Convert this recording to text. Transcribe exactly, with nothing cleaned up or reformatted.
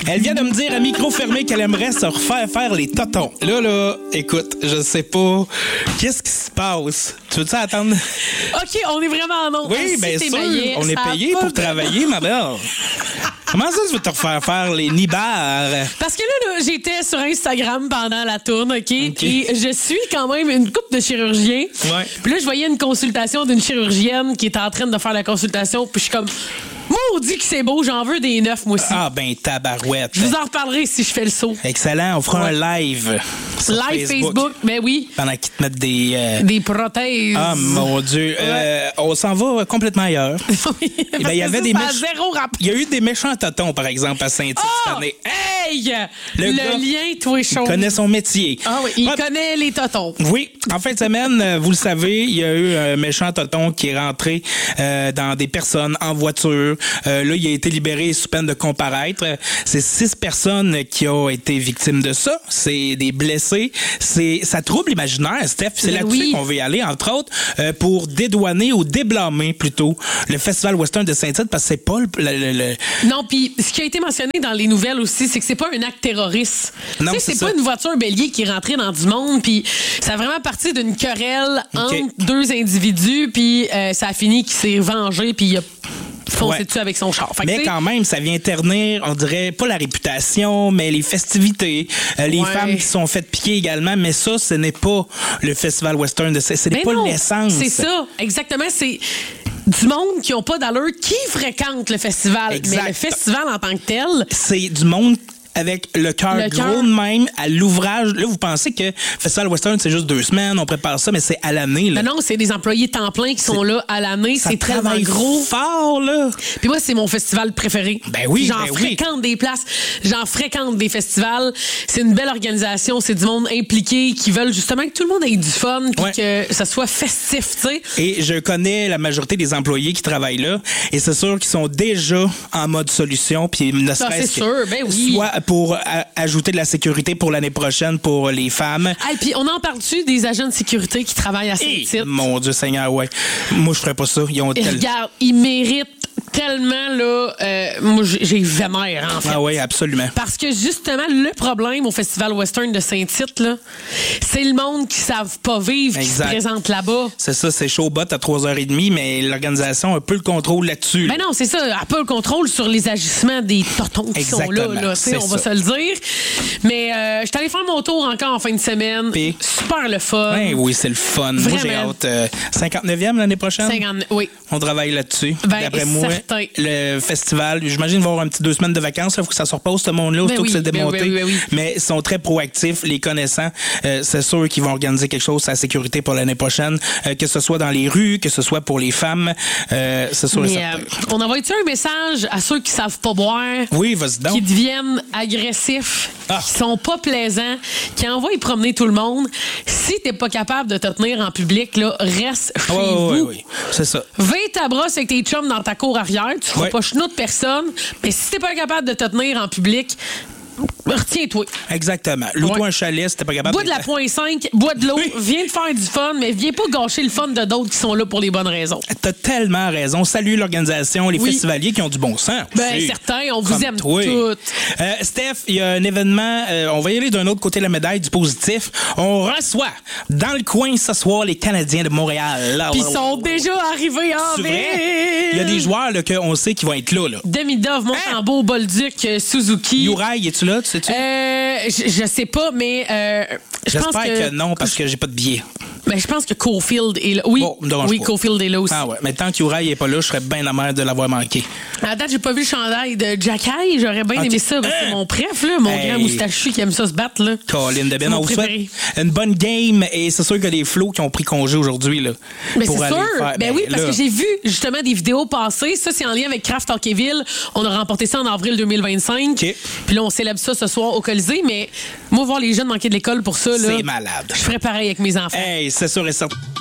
Elle vient de me dire à micro fermé qu'elle aimerait se refaire faire les totons. Là, là, écoute, je sais pas. Qu'est-ce qui se passe? Tu veux-tu attendre? OK, on est vraiment en ondes. Oui, bien si sûr. maillé, on est payé pour pas... travailler, ma belle. Comment ça, tu veux te refaire faire les nibards? Parce que là, là, j'étais sur Instagram pendant la tourne, OK? okay. Et je suis quand même une couple de chirurgiens. Ouais. Puis là, je voyais une consultation d'une chirurgienne qui était en train de faire la consultation. Puis je suis comme... Maudit que c'est beau, j'en veux des neufs, moi aussi. Ah, ben, tabarouette. Je vous en reparlerai si je fais le saut. Excellent, on fera ouais. un live. Live Facebook. Facebook, ben oui. Pendant qu'ils te mettent des... Euh... Des prothèses. Ah, mon Dieu. Ouais. Euh, on s'en va complètement ailleurs. oui, ben, il y avait ça, des ça méch... zéro rapport. Il y a eu des méchants totons, par exemple, à Saint-Tite oh! cette année. Hey! Le, le gars, lien, toi, chaud. Il connaît son métier. Ah oui, il ouais. connaît les totons. Oui. En fin de semaine, vous le savez, il y a eu un méchant toton qui est rentré euh, dans des personnes en voiture. Euh, là, il a été libéré sous peine de comparaître. C'est six personnes qui ont été victimes de ça. C'est des blessés. C'est ça trouble l'imaginaire, Steph. C'est Mais là-dessus oui. qu'on veut y aller, entre autres, euh, pour dédouaner ou déblâmer plutôt le Festival Western de Saint-Tite, parce que c'est pas le... le, le... Non, puis ce qui a été mentionné dans les nouvelles aussi, c'est que c'est pas un acte terroriste. Non, c'est, c'est, c'est ça. pas une voiture bélier qui est rentrée dans du monde, puis ça a vraiment parti d'une querelle okay. entre deux individus, puis euh, ça a fini qu'il s'est vengé, puis il a foncé ouais. dessus avec son char. Fait mais que, quand même, ça vient ternir, on dirait, pas la réputation, mais les festivités, euh, les ouais. femmes qui sont faites piquer également, mais ça, ce n'est pas le Festival Western de ce n'est pas non, l'essence. C'est ça, exactement, c'est du monde qui n'ont pas d'allure qui fréquente le festival. Exact. Mais le festival en tant que tel... C'est du monde avec le cœur gros de même à l'ouvrage. Là, vous pensez que Festival Western, c'est juste deux semaines, on prépare ça, mais c'est à l'année. Là. Non, non, c'est des employés temps plein qui sont là à l'année. Ça c'est tellement gros. fort, là. Puis moi, c'est mon festival préféré. Ben oui, J'en ben fréquente oui. des places. J'en fréquente des festivals. C'est une belle organisation. C'est du monde impliqué qui veulent justement que tout le monde ait du fun puis ouais. que ça soit festif, tu sais. Et je connais la majorité des employés qui travaillent là et c'est sûr qu'ils sont déjà en mode solution puis ne ça, serait-ce c'est que sûr. Ben oui. soit pour a- ajouter de la sécurité pour l'année prochaine pour les femmes. Et puis on en parle-tu des agents de sécurité qui travaillent à Saint-Tite? Et, mon Dieu Seigneur, ouais. Moi, je ferais pas ça. Ils ont Et tel... regarde, ils méritent tellement, là, euh, moi, j'ai vénère, en fait. Ah oui, absolument. Parce que, justement, le problème au Festival Western de Saint-Tite, là, c'est le monde qui ne savent pas vivre, exact. qui se présente là-bas. C'est ça, c'est chaud bot à trois heures trente, mais l'organisation a un peu le contrôle là-dessus. Ben non, c'est ça, elle a pas le contrôle sur les agissements des totons qui exactement. sont là, là c'est on ça. va se le dire. Mais euh, je suis allée faire mon tour encore en fin de semaine. Puis, super le fun. Ben oui, c'est le fun. Vraiment. Moi, j'ai hâte. Euh, cinquante-neuvième l'année prochaine? cinquante, oui. On travaille là-dessus. Ben, D'après moi, certain. le festival, j'imagine qu'il va y avoir un petit deux semaines de vacances. Il faut que ça se repose, ce monde-là, aussitôt Ben que oui, c'est démonté. ben oui, ben oui, ben oui. Mais ils sont très proactifs, les connaissants. Euh, c'est sûr qu'ils vont organiser quelque chose à la sécurité pour l'année prochaine, euh, que ce soit dans les rues, que ce soit pour les femmes. Euh, c'est sûr et Mais, certain. euh, on envoie-tu un message à ceux qui savent pas boire? Oui, vas-y donc. Qui deviennent agressifs, Ah. qui sont pas plaisants, qui envoient promener tout le monde. Si t'es pas capable de te tenir en public, là, reste chez Oui, vous. oui, oui. C'est ça. Va ta brosse avec tes chums dans ta cour arrière, tu feras Ouais. pas chenot de personne, mais si t'es pas capable de te tenir en public, retiens-toi. Exactement. Loue-toi Ouais. un chalet si t'es pas capable Bois de la point cinq, bois de l'eau, Oui. viens te faire du fun, mais viens pas gâcher le fun de d'autres qui sont là pour les bonnes raisons. T'as tellement raison. Salut l'organisation, les Oui. festivaliers qui ont du bon sens. Ben, aussi. certains, on vous Comme aime toi. toutes. Euh, Steph, il y a un événement, euh, on va y aller d'un autre côté de la médaille, du positif. On reçoit dans le coin ce soir les Canadiens de Montréal. Puis ils sont déjà arrivés en C'est ville. vrai? Il y a des joueurs là, qu'on sait qui vont être là. là. Demidov, Montembeau, Bolduc, euh, Suzuki. Uri, es-tu là? Tu sais-tu? Euh, je, je sais pas, mais euh, je pense J'espère que, que... non, parce que j'ai pas de billet. Ben, je pense que Caulfield est là. Oui, Bon, me dérange oui, pas. Caulfield est là aussi. Ah ouais, mais tant qu'Uri n'est pas là, je serais bien amère de l'avoir manqué. À la date, j'ai pas vu le chandail de Jack High. J'aurais bien Ok. aimé ça. parce que C'est mon préf, là, mon Hey. grand moustachu qui aime ça se battre. Là. Colin de C'est Ben, mon on vous souhaite préféré. une bonne game et c'est sûr qu'il y a des flots qui ont pris congé aujourd'hui. Là, Ben, pour c'est aller sûr. faire- Ben, oui, parce là, que j'ai vu justement des vidéos passer. Ça, c'est en lien avec Craft Hockeyville. On a remporté ça en avril deux mille vingt-cinq. OK. Puis là, on célèbre ça ce soir au Colisée. Mais moi, voir les jeunes manquer de l'école pour ça, là, c'est malade. je ferais pareil avec mes enfants. Hey, c'est sûr et certain.